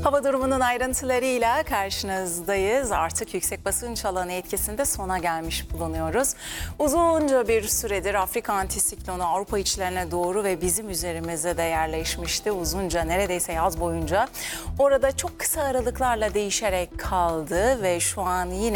Hava durumunun ayrıntılarıyla karşınızdayız. Artık yüksek basınç alanı etkisinde sona gelmiş bulunuyoruz. Uzunca bir süredir Afrika antisiklonu Avrupa içlerine doğru ve bizim üzerimize de yerleşmişti. Uzunca, neredeyse yaz boyunca orada çok kısa aralıklarla değişerek kaldı ve şu an yine